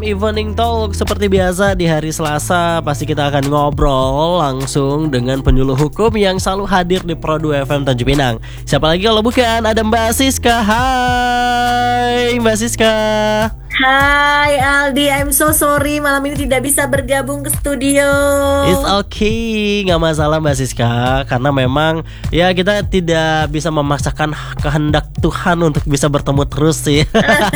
Evening Talk. Seperti biasa di hari Selasa pasti kita akan ngobrol langsung dengan penyuluh hukum yang selalu hadir di Pro 2 FM Tanjung Pinang. Siapa lagi kalau bukan ada Mbak Siska. Hai Mbak Siska. Hai Aldi, I'm so sorry malam ini tidak bisa bergabung ke studio. It's okay, nggak masalah Mbak Siska. Karena memang ya kita tidak bisa memaksakan kehendak Tuhan untuk bisa bertemu terus sih.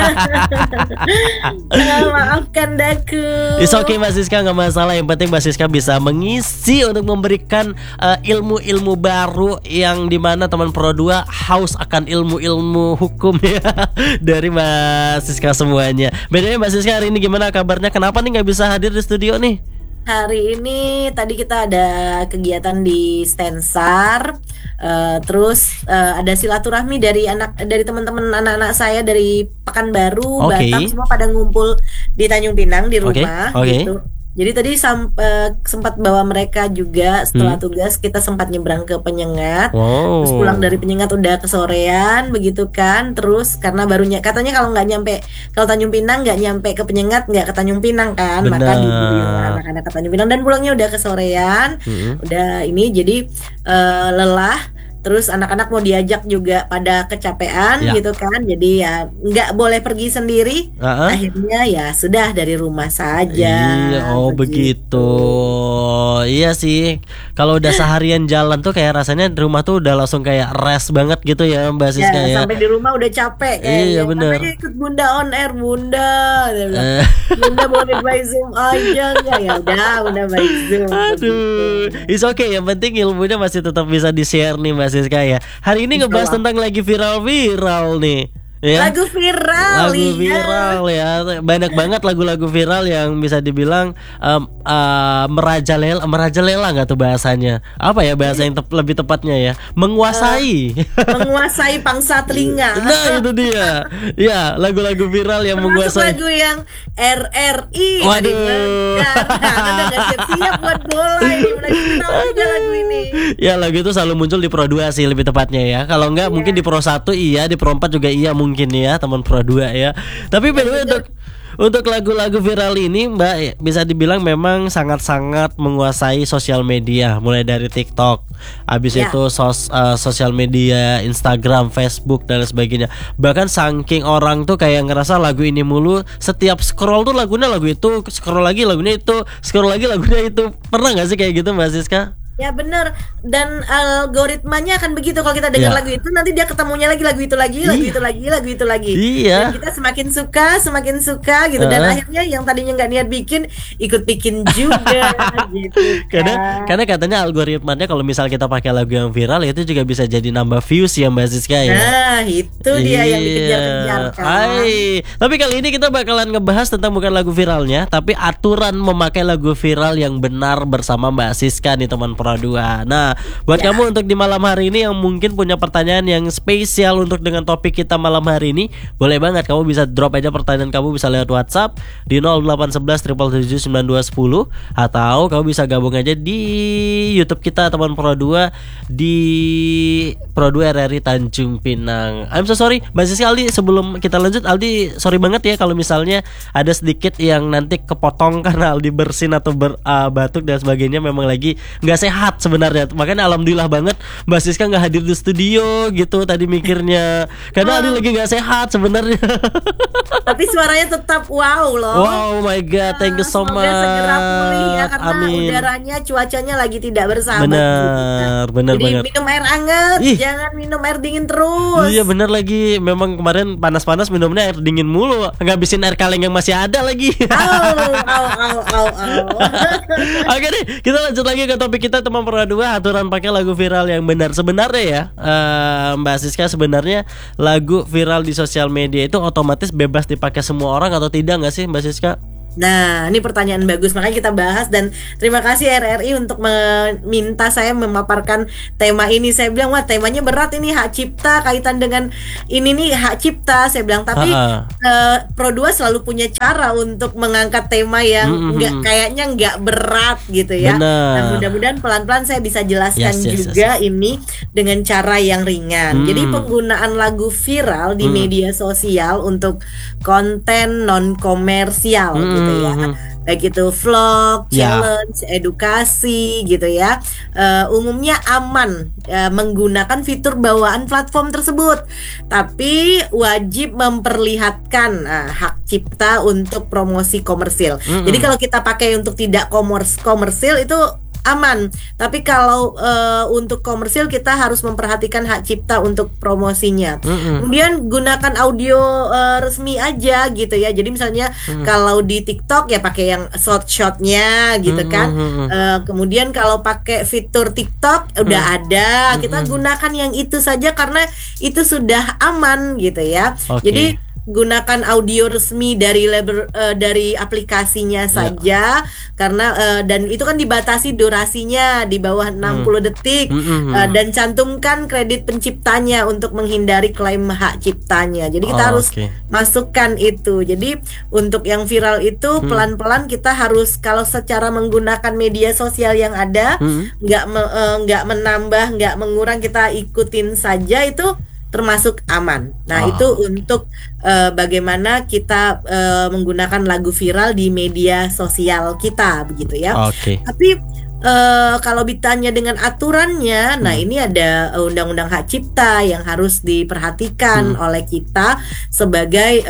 Maafkan daku. It's okay Mbak Siska, nggak masalah. Yang penting Mbak Siska bisa mengisi untuk memberikan ilmu-ilmu baru yang dimana teman Pro 2 haus akan ilmu-ilmu hukum ya dari Mbak Siska semuanya. Bedanya Mbak Siska hari ini gimana kabarnya? Kenapa nih nggak bisa hadir di studio nih? Hari ini tadi kita ada kegiatan di Stensar, terus ada silaturahmi dari teman-teman anak-anak saya dari Pekanbaru, Batam, semua pada ngumpul di Tanjung Pinang di rumah, gitu. Jadi tadi sempat bawa mereka juga setelah tugas, kita sempat nyebrang ke Penyengat. Terus pulang dari Penyengat udah kesorean begitu kan. Terus karena barunya katanya kalau Tanjung Pinang nggak nyampe ke Penyengat nggak ke Tanjung Pinang kan. Benar. Maka anak-anak ke Tanjung Pinang dan pulangnya udah kesorean. Udah ini jadi lelah. Terus anak-anak mau diajak juga pada kecapean gitu kan. Jadi ya nggak boleh pergi sendiri. Akhirnya ya sudah dari rumah saja. Begitu. Iya sih. Kalau udah seharian jalan tuh kayak rasanya di rumah tuh udah langsung kayak rest banget gitu ya Mbak Siska ya. Sampai di rumah udah capek kayaknya. Iya benar. Makanya ikut Bunda on air, Bunda. Bunda boleh by Zoom aja nggak? Ya udah Bunda by Zoom. Aduh, it's okay. Yang penting ilmunya masih tetap bisa di-share nih Mbak Siska ya. Hari ini ngebahas tentang lagi viral-viral nih. Ya. Lagu viral ya. Banyak banget lagu-lagu viral yang bisa dibilang merajalela nggak tuh bahasanya? Apa ya bahasa yang lebih tepatnya ya? Menguasai pangsa telinga. Nah itu dia. Ya, lagu-lagu viral yang menguasai. Lagu yang RRI. Waduh. Udah nggak siap buat bola ini. Lagu ini. Ya lagu itu selalu muncul di Pro 2 sih lebih tepatnya ya. Kalau enggak mungkin di Pro 1 iya, di Pro 4 juga iya mungkin ya teman Pro 2 ya. Tapi untuk lagu-lagu viral ini Mbak bisa dibilang memang sangat-sangat menguasai sosial media. Mulai dari TikTok, habis itu sosial media Instagram, Facebook dan sebagainya. Bahkan saking orang tuh kayak ngerasa lagu ini mulu. Setiap scroll tuh lagunya lagu itu, scroll lagi lagunya itu, scroll lagi lagunya itu. Pernah gak sih kayak gitu Mbak Siska? Ya benar, dan algoritmanya akan begitu. Kalau kita dengar lagu itu nanti dia ketemunya lagi lagu itu lagi. Iya. Dan kita semakin suka gitu. Dan akhirnya yang tadinya nggak niat bikin ikut bikin juga gitu. Karena katanya algoritmanya kalau misal kita pakai lagu yang viral itu juga bisa jadi nambah views ya Mbak Siska ya. Nah itu dia yang dikejar-kejar kan. Tapi kali ini kita bakalan ngebahas tentang bukan lagu viralnya, tapi aturan memakai lagu viral yang benar bersama Mbak Siska nih teman Pro 2. Nah, buat kamu untuk di malam hari ini yang mungkin punya pertanyaan yang spesial untuk dengan topik kita malam hari ini, boleh banget kamu bisa drop aja pertanyaan kamu, bisa lewat WhatsApp di 0811 777 9210 atau kamu bisa gabung aja di YouTube kita teman Pro 2 di Pro 2 RRI Tanjung Pinang. I'm so sorry Mbak Siska. Aldi, sebelum kita lanjut, Aldi sorry banget ya kalau misalnya ada sedikit yang nanti kepotong karena Aldi bersin atau batuk dan sebagainya. Memang lagi nggak sehat sebenarnya, makanya alhamdulillah banget Mbak Siska nggak hadir di studio gitu tadi mikirnya, karena Aldi lagi nggak sehat sebenarnya. Tapi suaranya tetap wow loh. Wow, my god, thank you so much. Semoga segera pulih ya, karena udaranya, cuacanya lagi tidak bersahabat. Benar jadi banget. Minum air hangat, jangan minum air dingin terus. Iya benar lagi, memang kemarin panas-panas minumnya air dingin mulu, ngabisin air kaleng yang masih ada lagi. Oke deh, kita lanjut lagi ke topik kita teman Pro 2, aturan pakai lagu viral yang benar. Sebenarnya ya Mbak Siska, sebenarnya lagu viral di sosial media itu otomatis bebas dipakai semua orang atau tidak nggak sih Mbak Siska? Nah, ini pertanyaan bagus, makanya kita bahas. Dan terima kasih RRI untuk meminta saya memaparkan tema ini. Saya bilang, wah temanya berat ini, hak cipta, kaitan dengan ini nih hak cipta. Saya bilang, tapi Pro 2 selalu punya cara untuk mengangkat tema yang kayaknya nggak berat gitu ya. Nah, mudah-mudahan pelan-pelan saya bisa jelaskan ini dengan cara yang ringan. Jadi penggunaan lagu viral di media sosial untuk konten non komersial gitu ya. Baik itu vlog, challenge, edukasi gitu ya. Umumnya aman menggunakan fitur bawaan platform tersebut. Tapi wajib memperlihatkan hak cipta untuk promosi komersil. Jadi kalau kita pakai untuk tidak komersil itu aman, tapi kalau untuk komersil kita harus memperhatikan hak cipta untuk promosinya. Kemudian gunakan audio resmi aja gitu ya. Jadi misalnya kalau di TikTok ya pakai yang shot-shotnya gitu kan. Kemudian kalau pakai fitur TikTok udah ada, kita gunakan yang itu saja karena itu sudah aman gitu ya. Jadi gunakan audio resmi dari dari aplikasinya saja karena dan itu kan dibatasi durasinya di bawah 60 detik dan cantumkan kredit penciptanya untuk menghindari klaim hak ciptanya. Jadi kita harus masukkan itu. Jadi untuk yang viral itu pelan-pelan kita harus, kalau secara menggunakan media sosial yang ada, nggak menambah, nggak mengurang, kita ikutin saja, itu termasuk aman. Nah itu untuk bagaimana kita menggunakan lagu viral di media sosial kita begitu ya. Tapi kalau ditanya dengan aturannya, nah ini ada undang-undang hak cipta yang harus diperhatikan oleh kita sebagai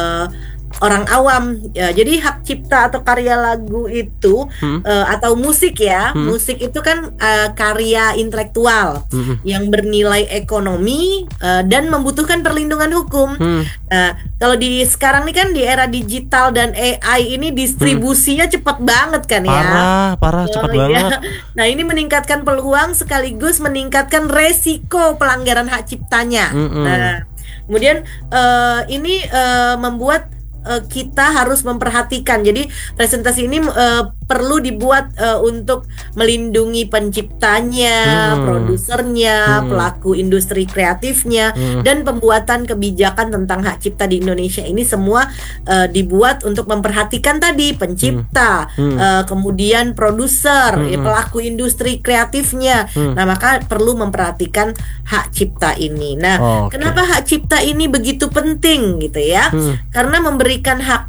orang awam ya. Jadi hak cipta atau karya lagu itu atau musik ya, musik itu kan karya intelektual yang bernilai ekonomi dan membutuhkan perlindungan hukum. Nah, kalau di sekarang nih kan di era digital dan AI ini distribusinya cepat banget kan ya. Parah cepat banget. Nah, ini meningkatkan peluang sekaligus meningkatkan resiko pelanggaran hak ciptanya. Nah, kemudian ini membuat kita harus memperhatikan. Jadi presentasi ini perlu dibuat untuk melindungi penciptanya, produsernya, pelaku industri kreatifnya, dan pembuatan kebijakan tentang hak cipta di Indonesia ini semua dibuat untuk memperhatikan tadi pencipta, kemudian produser, pelaku industri kreatifnya. Nah, maka perlu memperhatikan hak cipta ini. Nah, kenapa hak cipta ini begitu penting gitu ya? Karena memberikan hak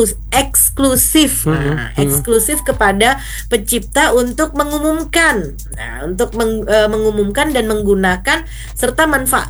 eksklusif, eksklusif kepada pencipta untuk mengumumkan, untuk mengumumkan dan menggunakan serta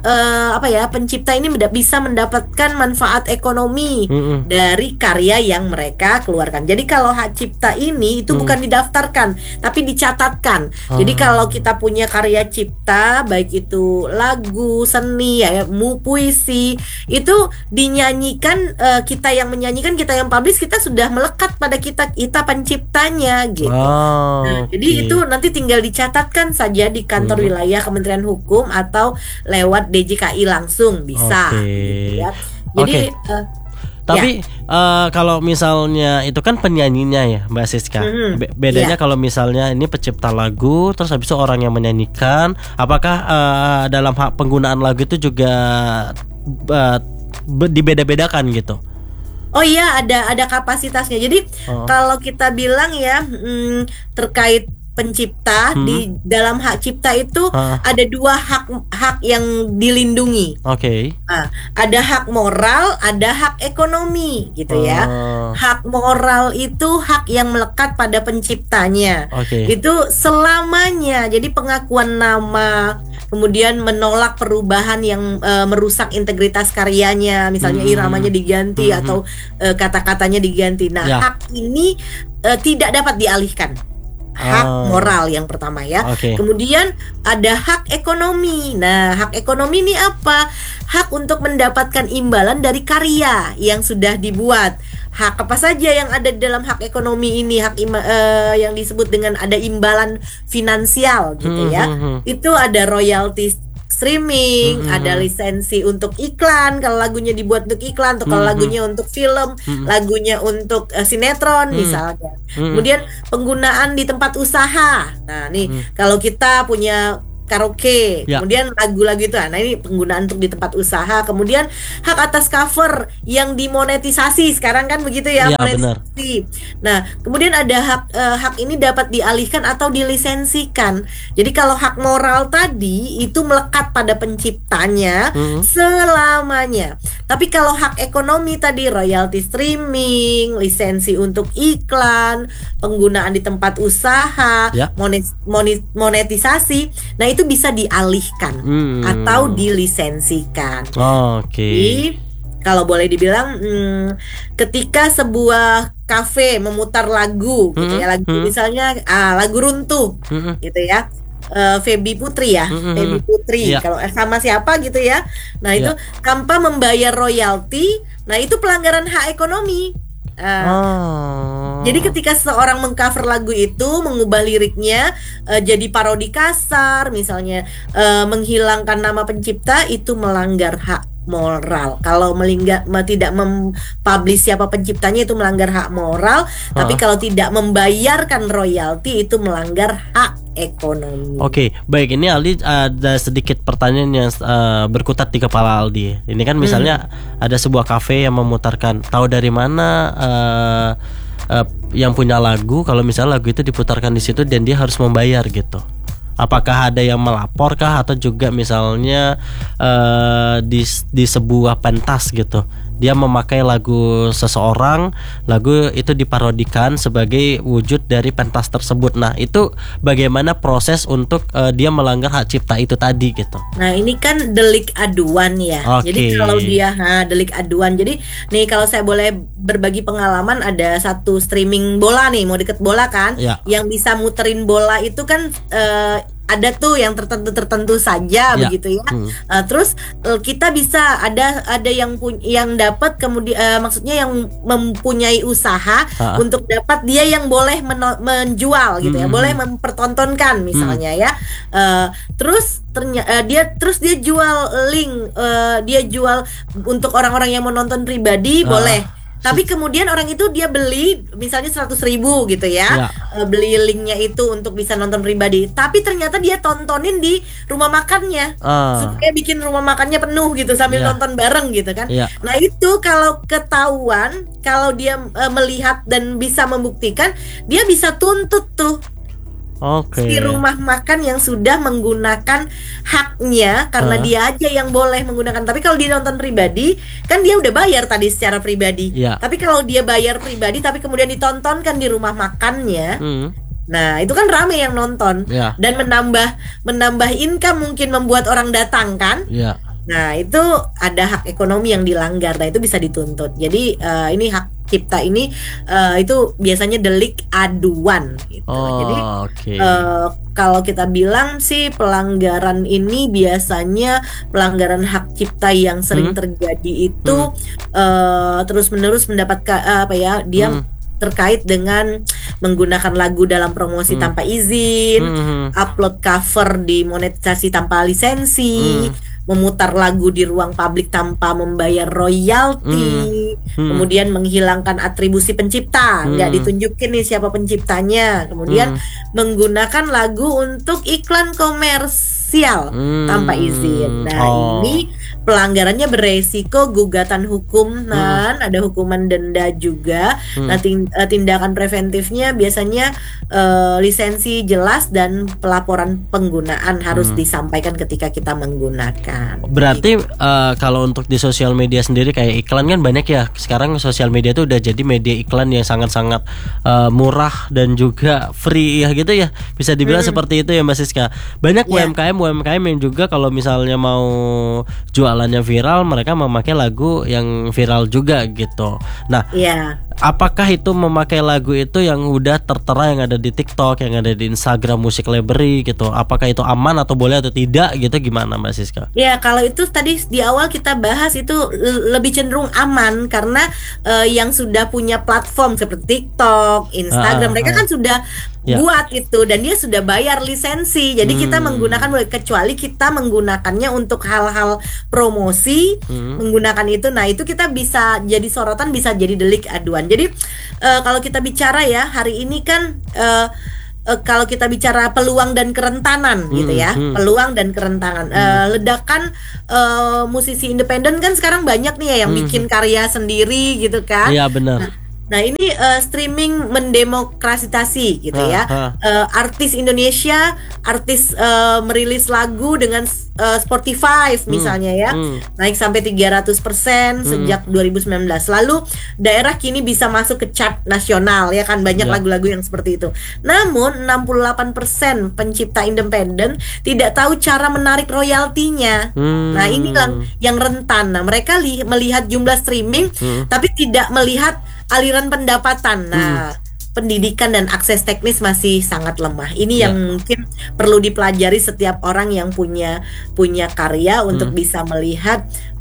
pencipta ini bisa mendapatkan manfaat ekonomi dari karya yang mereka keluarkan. Jadi kalau hak cipta ini itu bukan didaftarkan, tapi dicatatkan. Jadi kalau kita punya karya cipta, baik itu lagu, seni, puisi, itu dinyanyikan, kita yang menyanyikan, kita yang publish, kita sudah melekat pada kita penciptanya gitu. Nah, jadi itu nanti tinggal dicatatkan saja di kantor wilayah Kementerian Hukum atau lewat DJKI langsung bisa. Gitu ya. Jadi tapi kalau misalnya itu kan penyanyinya ya Mbak Siska. Bedanya kalau misalnya ini pencipta lagu, terus habis itu orang yang menyanyikan, apakah dalam hak penggunaan lagu itu juga dibeda-bedakan gitu? Oh iya, ada kapasitasnya. Jadi kalau kita bilang ya terkait pencipta, di dalam hak cipta itu ada dua hak yang dilindungi. Nah, ada hak moral, ada hak ekonomi gitu ya. Hak moral itu hak yang melekat pada penciptanya. Itu selamanya. Jadi pengakuan nama, kemudian menolak perubahan yang merusak integritas karyanya, misalnya iramanya diganti atau kata-katanya diganti. Nah, hak ini tidak dapat dialihkan. Hak moral yang pertama ya. Kemudian ada hak ekonomi. Nah, hak ekonomi ini apa? Hak untuk mendapatkan imbalan dari karya yang sudah dibuat. Hak apa saja yang ada di dalam hak ekonomi ini? Hak yang disebut dengan ada imbalan finansial gitu ya. Itu ada royalti streaming, ada lisensi untuk iklan kalau lagunya dibuat untuk iklan, atau kalau lagunya untuk film, lagunya untuk sinetron misalnya. Kemudian penggunaan di tempat usaha. Nah, nih kalau kita punya karaoke, Ya. kemudian lagu-lagu itu. Nah, ini penggunaan untuk di tempat usaha. Kemudian hak atas cover yang dimonetisasi sekarang kan begitu ya, Iya, benar. monetisasi. Nah, kemudian ada hak ini dapat dialihkan atau dilisensikan. Jadi kalau hak moral tadi itu melekat pada penciptanya selamanya. Tapi kalau hak ekonomi tadi, royalti streaming, lisensi untuk iklan, penggunaan di tempat usaha, Ya. monetisasi, nah itu bisa dialihkan atau dilisensikan. Oke. Jadi kalau boleh dibilang, ketika sebuah kafe memutar lagu, gitu ya, lagu misalnya lagu Runtuh, gitu ya. Feby Putri ya, Feby Putri. Iya. Kalau sama siapa gitu ya. Nah itu tanpa membayar royalti, nah itu pelanggaran hak ekonomi. Jadi ketika seorang mengcover lagu itu, mengubah liriknya jadi parodi kasar, misalnya menghilangkan nama pencipta, itu melanggar hak moral. Kalau tidak mempublish siapa penciptanya, itu melanggar hak moral. Tapi kalau tidak membayarkan royalti, itu melanggar hak ekonomi. Oke, baik, ini Aldi ada sedikit pertanyaan yang berkutat di kepala Aldi. Ini kan misalnya ada sebuah kafe yang memutarkan, tahu dari mana yang punya lagu kalau misalnya lagu itu diputarkan di situ dan dia harus membayar gitu. Apakah ada yang melaporkah atau juga misalnya di sebuah pentas gitu, dia memakai lagu seseorang, lagu itu diparodikan sebagai wujud dari pentas tersebut. Nah itu bagaimana proses untuk dia melanggar hak cipta itu tadi gitu? Nah ini kan delik aduan ya. Jadi kalau dia delik aduan. Jadi nih kalau saya boleh berbagi pengalaman, ada satu streaming bola nih, mau deket bola kan, yang bisa muterin bola itu kan ada tuh yang tertentu saja begitu ya. Terus kita bisa ada yang dapat, kemudian maksudnya yang mempunyai usaha untuk dapat, dia yang boleh menjual gitu ya, boleh mempertontonkan misalnya ya. Terus dia jual link, dia jual untuk orang-orang yang menonton pribadi boleh. Tapi kemudian orang itu dia beli misalnya 100.000 gitu ya, beli linknya itu untuk bisa nonton pribadi. Tapi ternyata dia tontonin di rumah makannya, supaya bikin rumah makannya penuh gitu sambil nonton bareng gitu kan. Nah itu kalau ketahuan, kalau dia melihat dan bisa membuktikan, dia bisa tuntut tuh si rumah makan yang sudah menggunakan haknya, karena dia aja yang boleh menggunakan. Tapi kalau dia nonton pribadi, kan dia udah bayar tadi secara pribadi. Tapi kalau dia bayar pribadi tapi kemudian ditontonkan di rumah makannya, nah itu kan rame yang nonton, dan menambah income, mungkin membuat orang datang kan. Nah itu ada hak ekonomi yang dilanggar. Nah itu bisa dituntut. Jadi ini hak cipta ini itu biasanya delik aduan gitu. Jadi kalau kita bilang sih, pelanggaran ini biasanya pelanggaran hak cipta yang sering terjadi itu terus-menerus mendapatkan dia terkait dengan menggunakan lagu dalam promosi tanpa izin, upload cover di monetisasi tanpa lisensi, memutar lagu di ruang publik tanpa membayar royalti, kemudian menghilangkan atribusi pencipta, nggak ditunjukin nih siapa penciptanya, kemudian menggunakan lagu untuk iklan komersial tanpa izin. Nah ini pelanggarannya beresiko gugatan hukum, ada hukuman denda juga. Nah tindakan preventifnya biasanya lisensi jelas dan pelaporan penggunaan harus disampaikan ketika kita menggunakan. Berarti kalau untuk di sosial media sendiri kayak iklan kan banyak ya. Sekarang sosial media itu udah jadi media iklan yang sangat-sangat murah dan juga free ya gitu ya. Bisa dibilang seperti itu ya Mbak Siska. Banyak UMKM yang juga kalau misalnya mau jualannya viral, mereka memakai lagu yang viral juga gitu. Nah, apakah itu memakai lagu itu yang udah tertera, yang ada di TikTok, yang ada di Instagram Music Library gitu, apakah itu aman atau boleh atau tidak gitu, gimana Mbak Siska? Ya kalau itu tadi di awal kita bahas itu lebih cenderung aman, karena yang sudah punya platform seperti TikTok, Instagram, mereka kan sudah buat itu dan dia sudah bayar lisensi. Jadi kita menggunakan, kecuali kita menggunakannya untuk hal-hal promosi, menggunakan itu, nah itu kita bisa jadi sorotan, bisa jadi delik aduan. Jadi kalau kita bicara ya hari ini kan kalau kita bicara peluang dan kerentanan gitu ya, peluang dan kerentanan. Ledakan musisi independen kan sekarang banyak nih ya yang bikin karya sendiri gitu kan. Iya benar. Nah ini streaming mendemokratisasi gitu ya. Artis Indonesia, artis merilis lagu dengan Spotify misalnya ya, naik sampai 300% sejak 2019. Lalu daerah kini bisa masuk ke chart nasional ya kan, banyak lagu-lagu yang seperti itu. Namun 68% pencipta independen tidak tahu cara menarik royaltinya. Nah ini yang rentan. Nah mereka melihat jumlah streaming tapi tidak melihat aliran pendapatan. Nah, pendidikan dan akses teknis masih sangat lemah. Ini yang mungkin perlu dipelajari setiap orang yang punya karya untuk bisa melihat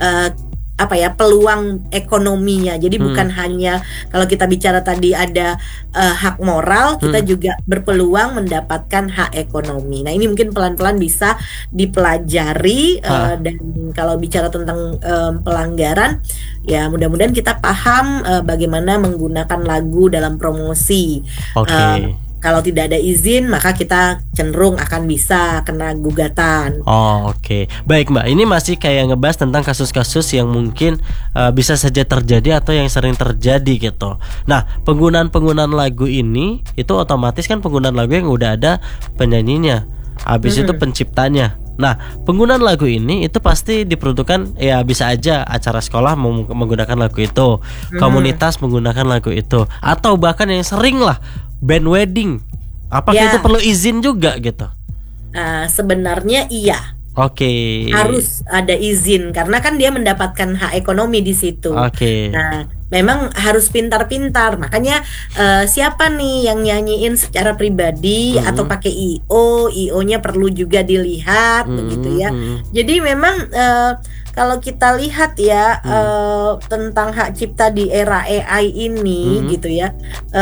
peluang ekonominya. Jadi bukan hanya kalau kita bicara tadi ada hak moral, kita juga berpeluang mendapatkan hak ekonomi. Nah, ini mungkin pelan-pelan bisa dipelajari dan kalau bicara tentang pelanggaran, ya mudah-mudahan kita paham bagaimana menggunakan lagu dalam promosi. Kalau tidak ada izin, maka kita cenderung akan bisa kena gugatan. Oke. Baik Mbak, ini masih kayak ngebahas tentang kasus-kasus yang mungkin bisa saja terjadi atau yang sering terjadi gitu. Nah, penggunaan lagu ini itu otomatis kan penggunaan lagu yang udah ada penyanyinya, habis itu penciptanya. Nah, penggunaan lagu ini itu pasti diperuntukkan, ya bisa aja acara sekolah menggunakan lagu itu, komunitas menggunakan lagu itu, atau bahkan yang sering lah band wedding. Apakah itu perlu izin juga gitu? Sebenarnya iya. Harus ada izin karena kan dia mendapatkan hak ekonomi di situ. Nah, memang harus pintar-pintar. Makanya siapa nih yang nyanyiin secara pribadi atau pakai IO-nya perlu juga dilihat begitu ya. Jadi memang kalau kita lihat ya tentang hak cipta di era AI ini gitu ya.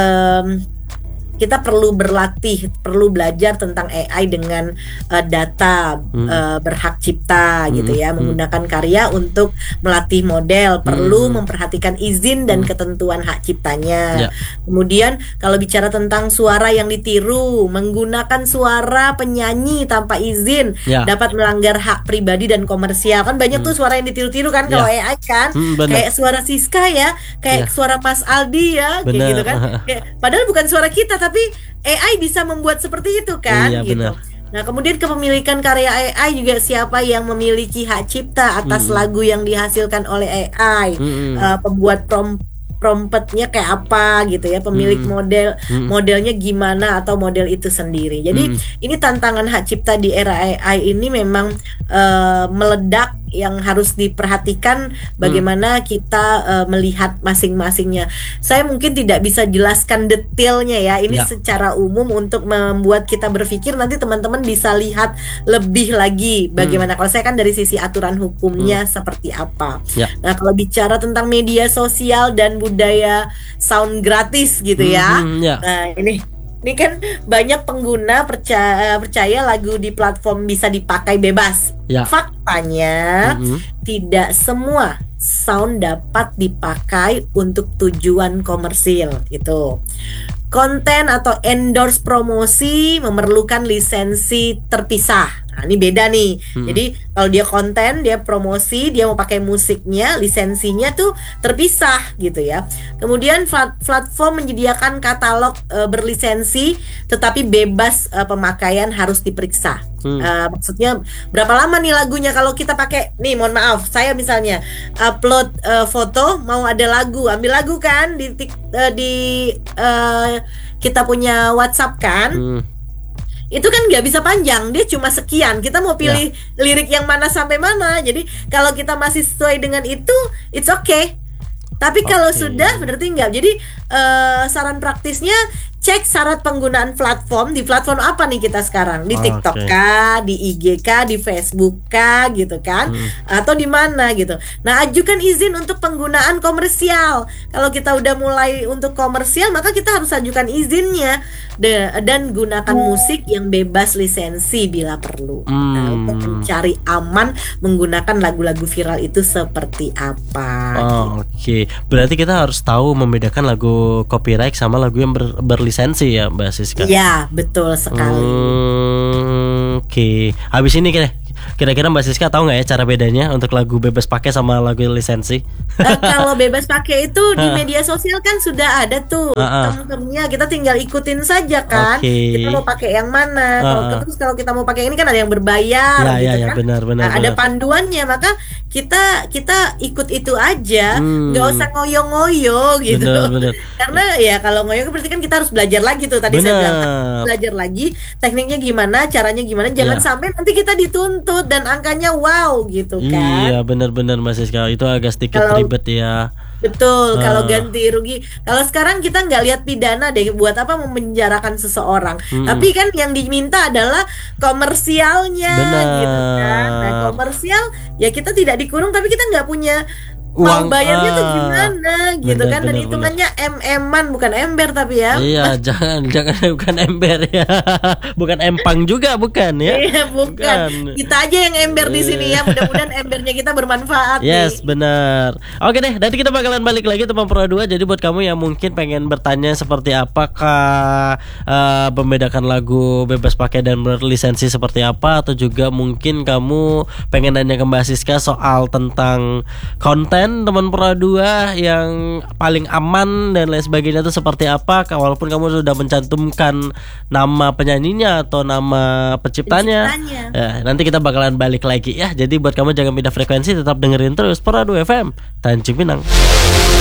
Kita perlu berlatih, perlu belajar tentang AI dengan data berhak cipta gitu ya, menggunakan karya untuk melatih model, perlu memperhatikan izin dan ketentuan hak ciptanya. Kemudian kalau bicara tentang suara yang ditiru, menggunakan suara penyanyi tanpa izin dapat melanggar hak pribadi dan komersial. Kan banyak tuh suara yang ditiru-tiru kan kalau AI kan, kayak suara Siska ya, kayak suara Mas Aldi ya, kayak gitu kan. Padahal bukan suara kita, tapi AI bisa membuat seperti itu kan, gitu. Nah, kemudian kepemilikan karya AI juga, siapa yang memiliki hak cipta atas lagu yang dihasilkan oleh AI, pembuat promptnya kayak apa gitu ya, pemilik modelnya gimana atau model itu sendiri. Jadi ini tantangan hak cipta di era AI ini memang meledak, yang harus diperhatikan bagaimana kita melihat masing-masingnya. Saya mungkin tidak bisa jelaskan detailnya ya, ini secara umum untuk membuat kita berpikir, nanti teman-teman bisa lihat lebih lagi bagaimana. Kalau saya kan dari sisi aturan hukumnya seperti apa. Nah, kalau bicara tentang media sosial dan budaya sound gratis gitu ya. Nah, ini kan banyak pengguna percaya lagu di platform bisa dipakai bebas. Faktanya tidak semua sound dapat dipakai untuk tujuan komersil itu. Konten atau endorse promosi memerlukan lisensi terpisah. Nah, ini beda nih. Jadi kalau dia konten, dia promosi, dia mau pakai musiknya, lisensinya tuh terpisah gitu ya. Kemudian platform menyediakan katalog berlisensi, tetapi bebas pemakaian harus diperiksa. Maksudnya berapa lama nih lagunya? Kalau kita pakai, nih mohon maaf, saya misalnya upload foto, mau ada lagu, ambil lagu kan di kita punya WhatsApp kan. Itu kan nggak bisa panjang, dia cuma sekian. Kita mau pilih lirik yang mana sampai mana. Jadi kalau kita masih sesuai dengan itu, it's okay. Tapi kalau sudah berarti enggak. Jadi saran praktisnya, cek syarat penggunaan platform. Di platform apa nih kita sekarang? Di TikTok kah, di IG kah, di Facebook kah gitu kan, atau di mana gitu. Nah, ajukan izin untuk penggunaan komersial. Kalau kita udah mulai untuk komersial, maka kita harus ajukan izinnya dan gunakan musik yang bebas lisensi bila perlu. Nah, untuk mencari aman menggunakan lagu-lagu viral itu seperti apa. Berarti kita harus tahu membedakan lagu copyright sama lagu yang berlisensi berlisensi ya Mbak Siska. Iya, betul sekali. Oke. Habis ini kira-kira Mbak Siska tahu nggak ya cara bedanya untuk lagu bebas pakai sama lagu lisensi? Kalau bebas pakai itu di media sosial kan sudah ada tuh termnya, kita tinggal ikutin saja kan. Kita mau pakai yang mana? Kalau kita mau pakai ini kan ada yang berbayar, gitu kan. Benar. Ada panduannya, maka kita ikut itu aja, nggak usah ngoyo-ngoyo gitu. Benar. Karena ya kalau ngoyo berarti kan kita harus belajar lagi tuh. Tadi saya bilang belajar lagi tekniknya gimana, caranya gimana. Jangan sampai nanti kita dituntut dan angkanya wow gitu kan. Iya benar Mbak Siska, itu agak sedikit ribet ya. Betul, kalau ganti rugi. Kalau sekarang kita nggak lihat pidana deh, buat apa memenjarakan seseorang. Tapi kan yang diminta adalah komersialnya, gitu kan. Nah, komersial ya kita tidak dikurung, tapi kita nggak punya uang bayarnya tuh gimana gitu kan. Dan hitungannya em-eman, bukan ember tapi ya. Iya, jangan bukan ember ya. Bukan empang juga bukan ya. Iya, bukan. Kita aja yang ember di sini ya. Mudah-mudahan embernya kita bermanfaat. Yes, benar. Oke deh, nanti kita bakalan balik lagi teman Pro 2. Jadi buat kamu yang mungkin pengen bertanya seperti apakah membedakan lagu bebas pakai dan berlisensi seperti apa, atau juga mungkin kamu pengen nanya ke Mbak Siska soal tentang konten teman Pro 2 yang paling aman dan lain sebagainya itu seperti apa, walaupun kamu sudah mencantumkan nama penyanyinya atau nama penciptanya. Ya, nanti kita bakalan balik lagi ya. Jadi buat kamu jangan pindah frekuensi, tetap dengerin terus Pro 2 FM Tanjung Pinang.